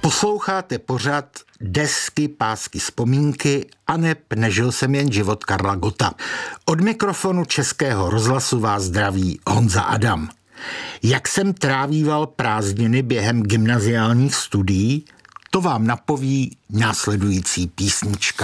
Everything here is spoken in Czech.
Posloucháte pořad Desky, pásky, vzpomínky aneb Nežil jsem jen život Karla Gotta. Od mikrofonu Českého rozhlasu vás zdraví Honza Adam. Jak jsem trávíval prázdniny během gymnaziálních studií, to vám napoví následující písnička.